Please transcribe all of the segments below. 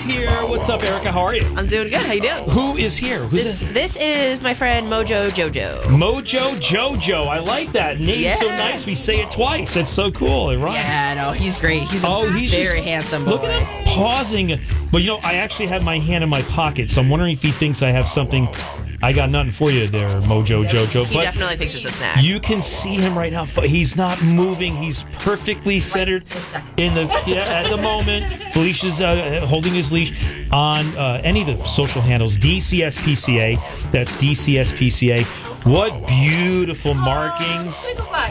here. What's up, Erica? How are you? I'm doing good. How you doing? Who is here? Who's this? This is my friend Mojo Jojo. Mojo Jojo. I like that name. So nice. We say it twice. It's so cool. It rhymes. Yeah, no, he's great. He's very handsome boy. Look at him pausing. But I actually have my hand in my pocket, so I'm wondering if he thinks I have something. I got nothing for you there, Mojo Jojo. He definitely thinks it's a snack. You can see him right now. He's not moving. He's perfectly centered at the moment. Felicia's holding his leash on any of the social handles. DCSPCA. That's DCSPCA. What beautiful markings.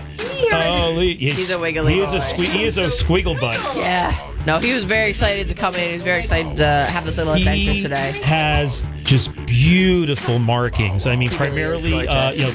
He's a wiggly boy. He is a squiggle butt. Yeah. No, he was very excited to come in. He was very excited to have this little adventure today. He has just beautiful markings. I mean, primarily,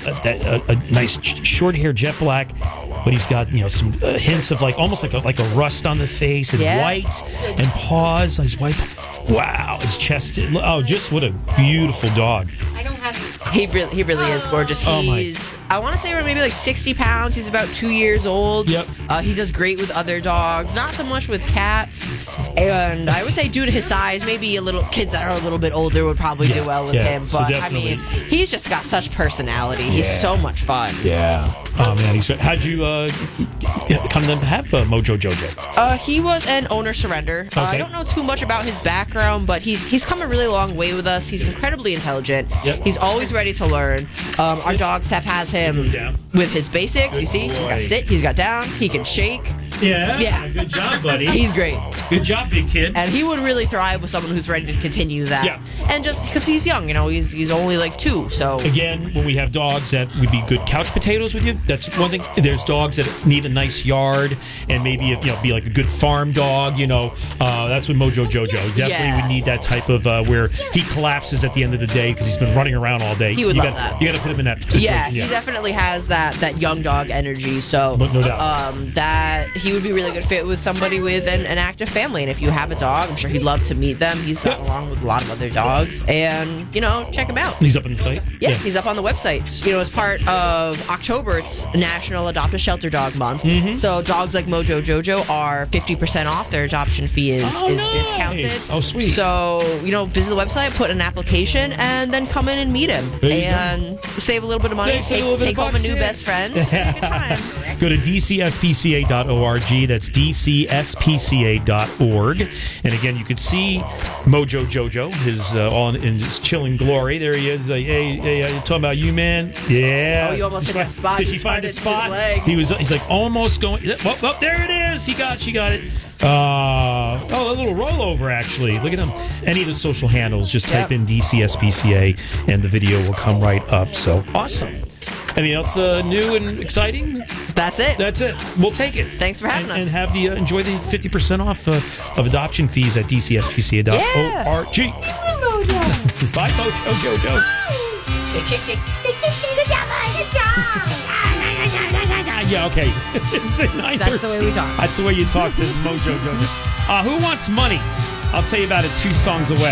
a nice short-haired jet black, but he's got some hints of almost like a rust on the face and white and paws. His white. Wow, his chest. Oh, just what a beautiful dog. I don't have. He really is gorgeous. I want to say we're maybe 60 pounds. He's about 2 years old. Yep. He does great with other dogs, not so much with cats. And I would say due to his size, maybe kids that are a little bit older would probably do well with him. But I mean, he's just got such personality. He's so much fun. Yeah. Oh man, he's great. How'd you come to have Mojo Jojo? He was an owner surrender. Okay. I don't know too much about his background, but he's come a really long way with us. He's incredibly intelligent. Yep. He's always ready to learn. Our dog Steph has him with his basics. Good you see, boy. he's got sit, he's got down, he can shake. Yeah. Good job, buddy. He's great. Good job, big kid. And he would really thrive with someone who's ready to continue that. Yeah. And just because he's young, he's only 2. So again, when we have dogs that would be good couch potatoes with you, that's one thing. There's dogs that need a nice yard and maybe be like a good farm dog. That's what Mojo Jojo definitely would need. That type of where he collapses at the end of the day because he's been running around all day. He would love that. You got to put him in that situation. Yeah, he definitely has that young dog energy. So no doubt. That he would be a really good fit with somebody with an active family. And if you have a dog, I'm sure he'd love to meet them. He's gotten along with a lot of other dogs. And, check him out. He's up on the site? Yeah, he's up on the website. As part of October, it's National Adopt a Shelter Dog Month. Mm-hmm. So dogs like Mojo Jojo are 50% off. Their adoption fee is discounted. Oh, sweet. So, visit the website, put an application, and then come in and meet him. And save a little bit of money. Take home a new best friend. Have a good time. Go to dcspca.org. That's dcspca.org. And again, you can see Mojo Jojo, his all in his chilling glory. There he is. Hey, talking about you, man. Yeah. Oh, you almost hit that spot. Did she find a spot? He's almost going. Oh, there it is. She got it. A little rollover, actually. Look at him. Any of the social handles, just type in DCSPCA, and the video will come right up. So awesome. Anything else new and exciting? That's it. We'll take it. Thanks for having us. And have enjoy the 50% off of adoption fees at dcspca.org. Bye, Mojo Jojo. Yeah, okay. It's at 9:13. That's the way we talk. That's the way you talk to Mojo Jojo. Who wants money? I'll tell you about it 2 songs away.